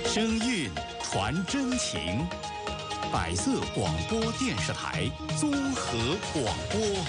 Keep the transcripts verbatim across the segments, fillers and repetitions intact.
声韵传真情，百色广播电视台综合广播。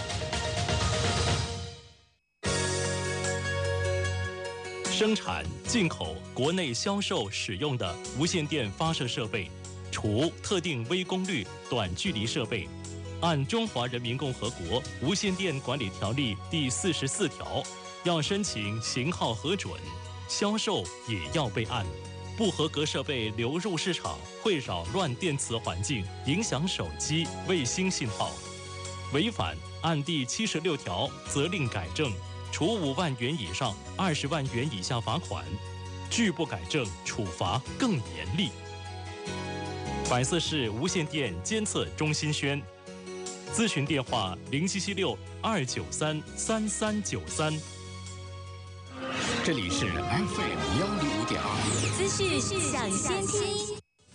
生产、进口、国内销售使用的无线电发射设备，除特定微功率、短距离设备，按《中华人民共和国无线电管理条例》第四十四条，要申请型号核准，销售也要备案。不合格设备流入市场，会扰乱电磁环境，影响手机、卫星信号。违反按第七十六条责令改正，处五万元以上二十万元以下罚款；拒不改正，处罚更严厉。百色市无线电监测中心宣，咨询电话零七七六二九三三三九三。这里是 F M 幺零五点二， 资讯抢先听。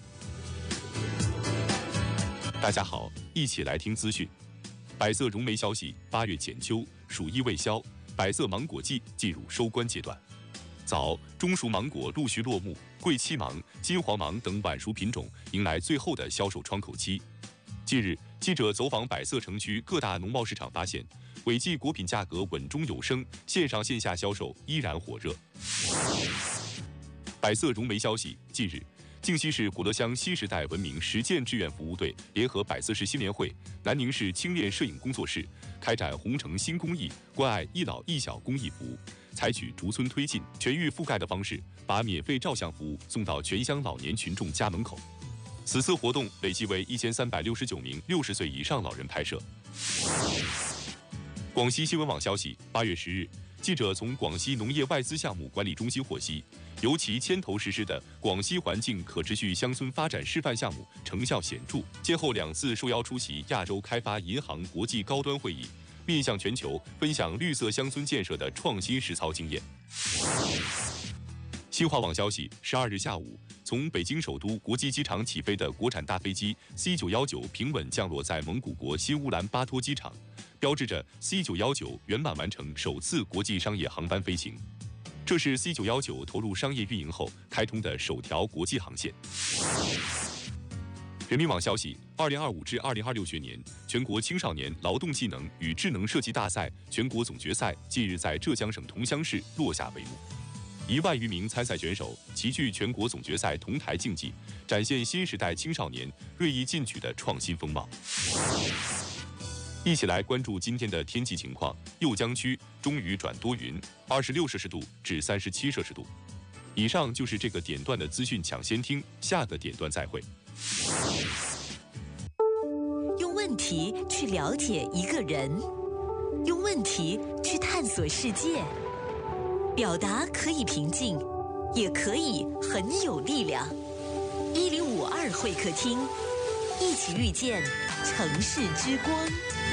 大家好，一起来听资讯。百色融媒消息，八月浅秋，暑意未消，百色芒果季进入收官阶段。早中熟芒果陆续落幕，桂七芒、金黄芒等晚熟品种迎来最后的销售窗口期。近日，记者走访百色城区各大农贸市场，发现尾季果品价格稳中有升，线上线下销售依然火热。百色融媒消息，近日，靖西市古乐乡新时代文明实践志愿服务队联合百色市新联会、南宁市青练摄影工作室，开展红城新公益关爱一老一小公益服务，采取逐村推进、全域覆盖的方式，把免费照相服务送到全乡老年群众家门口。此次活动累计为一千三百六十九名六十岁以上老人拍摄。广西新闻网消息，八月十日，记者从广西农业外资项目管理中心获悉，由其牵头实施的广西环境可持续乡村发展示范项目成效显著，先后两次受邀出席亚洲开发银行国际高端会议，面向全球分享绿色乡村建设的创新实操经验。新华网消息，十二日下午，从北京首都国际机场起飞的国产大飞机 C 九一九平稳降落在蒙古国新乌兰巴托机场，标志着 C 九一九圆满完成首次国际商业航班飞行。这是 C 九一九投入商业运营后开通的首条国际航线。人民网消息，二零二五至二零二六学年全国青少年劳动技能与智能设计大赛全国总决赛近日在浙江省桐乡市落下帷幕。一万余名参赛选手齐聚全国总决赛同台竞技，展现新时代青少年锐意进取的创新风貌。一起来关注今天的天气情况，右江区中雨转多云，二十六摄氏度至三十七摄氏度。以上就是这个点段的资讯抢先听，下个点段再会。 用问题去了解一个人，用问题去探索世界。表达可以平静，也可以很有力量。一零五二会客厅，一起遇见城市之光。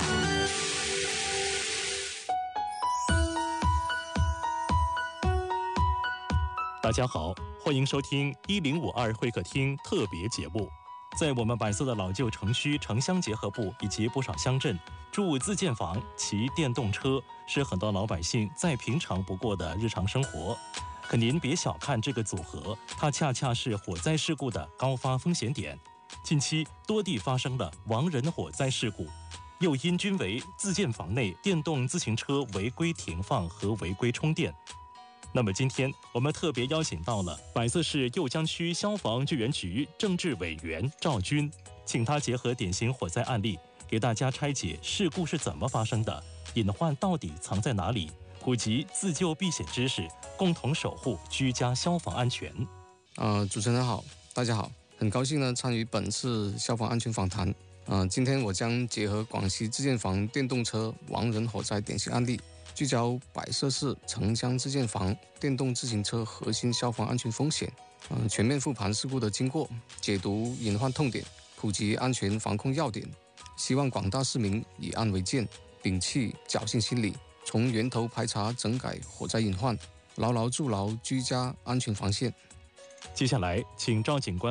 大家好，欢迎收听一零五二会客厅特别节目。在我们百色的老旧城区城乡结合部以及不少乡镇，住自建房、骑电动车是很多老百姓再平常不过的日常生活。可您别小看这个组合，它恰恰是火灾事故的高发风险点。近期多地发生了亡人火灾事故，诱因均为自建房内电动自行车违规停放和违规充电。那么今天我们特别邀请到了百色市右江区消防救援局政治委员赵军，请他结合典型火灾案例，给大家拆解事故是怎么发生的，隐患到底藏在哪里，普及自救避险知识，共同守护居家消防安全。 呃，主持人好，大家好，很高兴呢参与本次消防安全访谈。呃，今天我将结合广西自建房电动车亡人火灾典型案例，聚焦百色市城乡自建房电动自行车核心消防安全风险，呃，全面复盘事故的经过，解读隐患痛点，普及安全防控要点。希望广大市民以案为鉴，摒弃侥幸心理，从源头排查整改火灾隐患，牢牢筑牢居家安全防线。 接下来，请赵警官